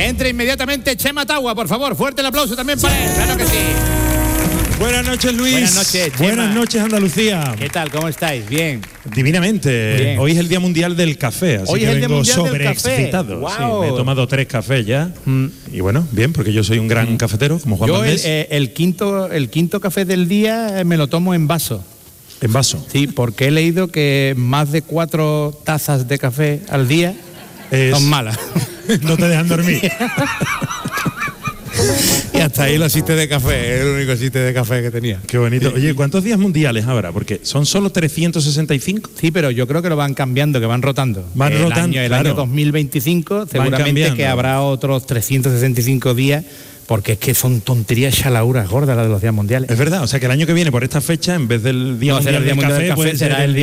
entre inmediatamente Chema Tagua, por favor. Fuerte el aplauso también para él. Claro que sí. Buenas noches, Luis. Buenas noches, Chema. Buenas noches, Andalucía. ¿Qué tal? ¿Cómo estáis? Bien. Divinamente. Bien. Hoy es el Día Mundial del Café, así Hoy que es el Día vengo Mundial del Café. sobreexcitado. Wow. Sí, me he tomado 3 cafés ya. Y bueno, bien, porque yo soy un gran cafetero, como Juan Yo Valdés. el quinto café del día me lo tomo en vaso. En vaso. Sí, porque he leído que más de 4 tazas de café al día son malas. No te dejan dormir. Y hasta ahí los sitios de café, es el único sitio de café que tenía. Qué bonito. Oye, ¿cuántos días mundiales habrá? Porque son solo 365. Sí, pero yo creo que lo van cambiando, que van rotando. Van rotando, El claro. año 2025 seguramente cambiando. que habrá otros 365 días, porque es que son tonterías chalauras gordas las de los días mundiales. Es verdad, o sea que el año que viene por esta fecha, en vez del Día No, será Mundial el Día del Mundial Café, del Café, puede ser será el